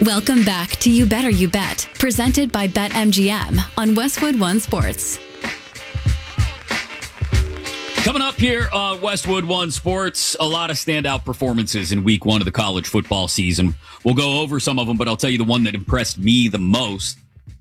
Welcome back to You Better You Bet, presented by BetMGM on Westwood One Sports. Coming up here on Westwood One Sports, a lot of standout performances in week one of the college football season. We'll go over some of them, but I'll tell you the one that impressed me the most.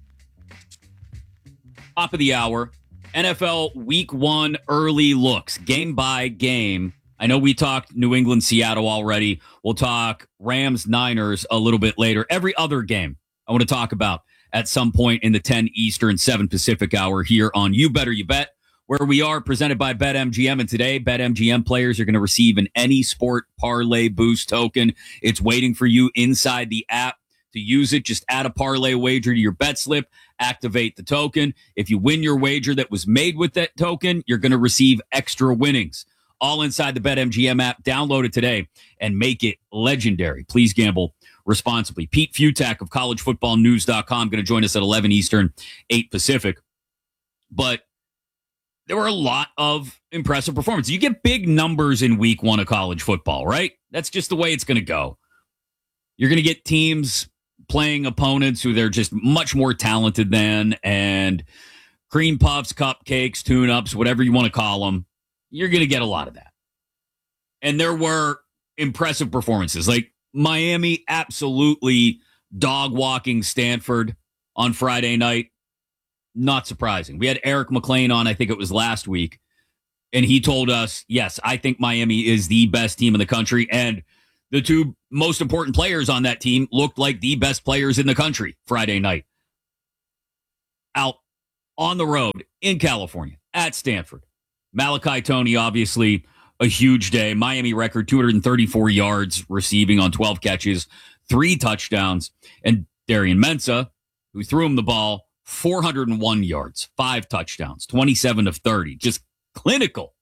Top of the hour, NFL week one early looks, game by game. I know we talked New England, Seattle already. We'll talk Rams, Niners a little bit later. Every other game I want to talk about at some point in the 10 Eastern, 7 Pacific hour here on You Better You Bet, where we are presented by BetMGM. And today, BetMGM players are going to receive an Any Sport Parlay Boost token. It's waiting for you inside the app to use it. Just add a parlay wager to your bet slip, activate the token. If you win your wager that was made with that token, you're going to receive extra winnings. All inside the BetMGM app. Download it today and make it legendary. Please gamble responsibly. Pete Futak of collegefootballnews.com going to join us at 11 Eastern, 8 Pacific. But there were a lot of impressive performances. You get big numbers in week one of college football, right? That's just the way it's going to go. You're going to get teams playing opponents who they're just much more talented than, and cream puffs, cupcakes, tune-ups, whatever you want to call them. You're going to get a lot of that. And there were impressive performances. Like Miami absolutely dog-walking Stanford on Friday night. Not surprising. We had Eric McLean on, I think it was last week, and he told us, yes, I think Miami is the best team in the country, and the two most important players on that team looked like the best players in the country Friday night. Out on the road in California at Stanford. Malachi Toney, obviously a huge day. Miami record 234 yards receiving on 12 catches, 3 touchdowns. And Darian Mensah, who threw him the ball, 401 yards, 5 touchdowns, 27 of 30. Just clinical.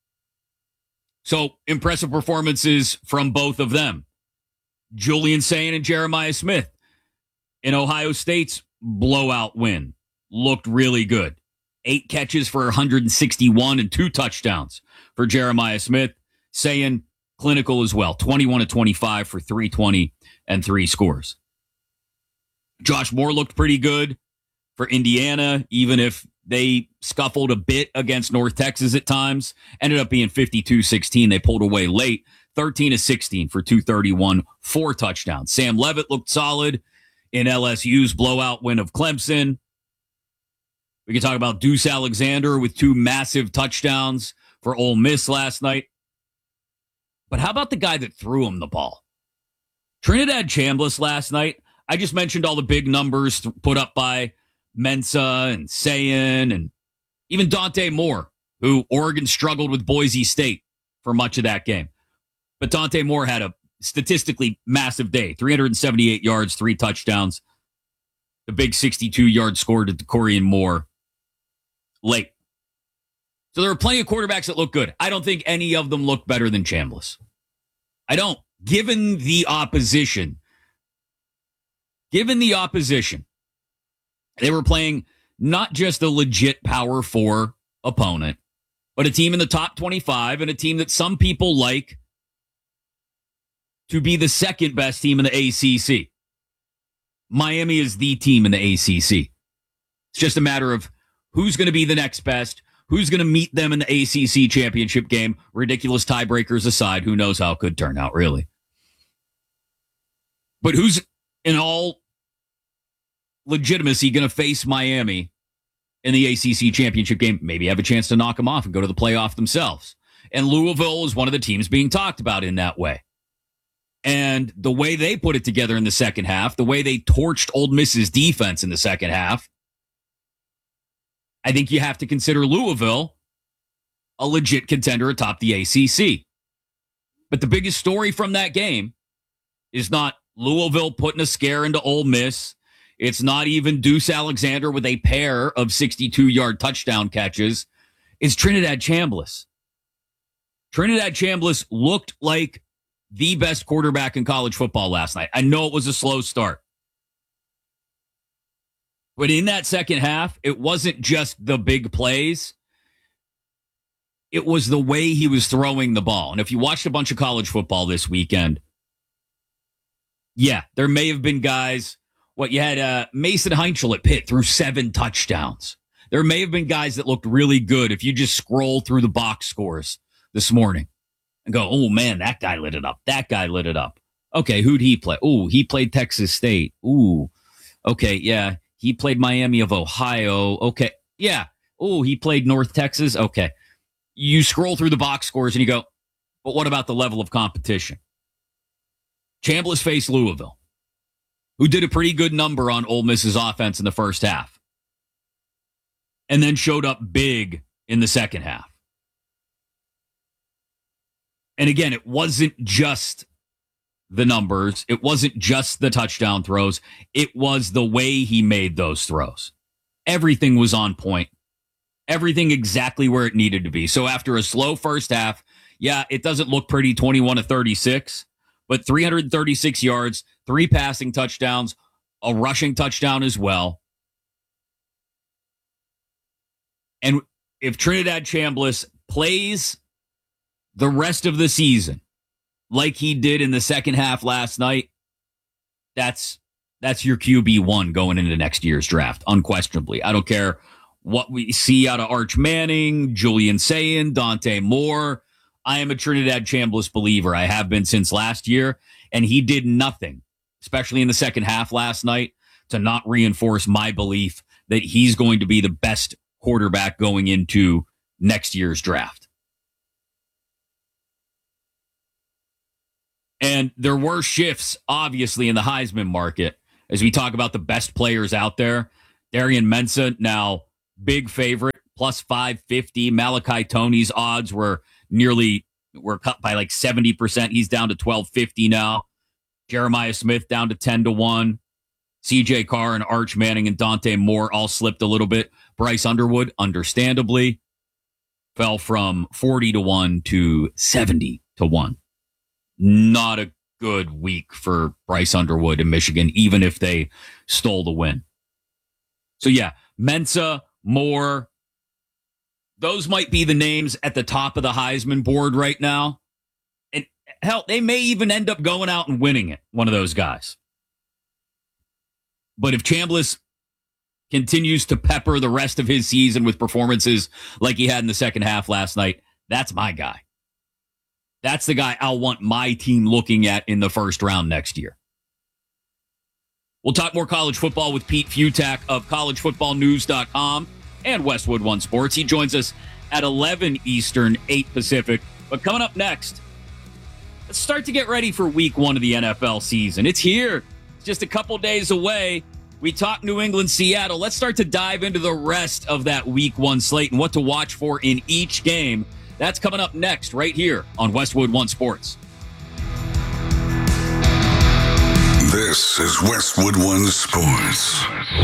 So impressive performances from both of them. Julian Sayin and Jeremiah Smith in Ohio State's blowout win looked really good. 8 catches for 161 and 2 touchdowns for Jeremiah Smith. Sayin clinical as well. 21 of 25 for 320 and 3 scores. Josh Moore looked pretty good for Indiana, even if they scuffled a bit against North Texas at times. Ended up being 52-16. They pulled away late. 13 of 16 for 231, 4 touchdowns. Sam Levitt looked solid in LSU's blowout win of Clemson. We can talk about Deuce Alexander with 2 massive touchdowns for Ole Miss last night. But how about the guy that threw him the ball? Trinidad Chambliss last night. I just mentioned all the big numbers put up by Mensah and Sayin and even Dante Moore, who Oregon struggled with Boise State for much of that game. But Dante Moore had a statistically massive day. 378 yards, 3 touchdowns. The big 62-yard score to Corian Moore late. So there are plenty of quarterbacks that look good. I don't think any of them look better than Chambliss. I don't. Given the opposition, they were playing not just a legit Power 4 opponent, but a team in the top 25 and a team that some people like to be the second best team in the ACC. Miami is the team in the ACC. It's just a matter of who's going to be the next best, who's going to meet them in the ACC championship game. Ridiculous tiebreakers aside, who knows how it could turn out, really. But who's, in all legitimacy, going to face Miami in the ACC championship game? Maybe have a chance to knock them off and go to the playoff themselves. And Louisville is one of the teams being talked about in that way. And the way they put it together in the second half, the way they torched Ole Miss's defense in the second half, I think you have to consider Louisville a legit contender atop the ACC. But the biggest story from that game is not Louisville putting a scare into Ole Miss. It's not even Deuce Alexander with a pair of 62-yard touchdown catches. It's Trinidad Chambliss. Trinidad Chambliss looked like the best quarterback in college football last night. I know it was a slow start. But in that second half, it wasn't just the big plays. It was the way he was throwing the ball. And if you watched a bunch of college football this weekend, Yeah, there may have been guys. You had Mason Heinchel at Pitt threw 7 touchdowns. There may have been guys that looked really good if you just scroll through the box scores this morning and go, oh, man, that guy lit it up. That guy lit it up. Okay, who'd he play? Oh, he played Texas State. Ooh, okay, yeah. He played Miami of Ohio. Okay, yeah. Oh, he played North Texas. Okay. You scroll through the box scores and you go, but what about the level of competition? Chambliss faced Louisville, who did a pretty good number on Ole Miss's offense in the first half, and then showed up big in the second half. And again, it wasn't just the numbers. It wasn't just the touchdown throws. It was the way he made those throws. Everything was on point. Everything exactly where it needed to be. So after a slow first half, yeah, it doesn't look pretty, 21-36, but 336 yards, 3 passing touchdowns, a rushing touchdown as well. And if Trinidad Chambliss plays the rest of the season like he did in the second half last night, that's your QB1 going into next year's draft, unquestionably. I don't care what we see out of Arch Manning, Julian Sayin, Dante Moore. I am a Trinidad Chambliss believer. I have been since last year, and he did nothing, especially in the second half last night, to not reinforce my belief that he's going to be the best quarterback going into next year's draft. And there were shifts, obviously, in the Heisman market as we talk about the best players out there. Darian Mensah, now big favorite, plus 550. Malachi Toney's odds were cut by like 70%. He's down to 1250 now. Jeremiah Smith down to 10-1. CJ Carr and Arch Manning and Dante Moore all slipped a little bit. Bryce Underwood, understandably, fell from 40-1 to 70-1. Not a good week for Bryce Underwood in Michigan, even if they stole the win. So yeah, Mensah, Moore, those might be the names at the top of the Heisman board right now. And hell, they may even end up going out and winning it, one of those guys. But if Chambliss continues to pepper the rest of his season with performances like he had in the second half last night, that's my guy. That's the guy I'll want my team looking at in the first round next year. We'll talk more college football with Pete Futak of collegefootballnews.com and Westwood One Sports. He joins us at 11 Eastern, 8 Pacific. But coming up next, let's start to get ready for week 1 of the NFL season. It's here. It's just a couple days away. We talked New England, Seattle. Let's start to dive into the rest of that week 1 slate and what to watch for in each game. That's coming up next right here on Westwood One Sports. This is Westwood One Sports.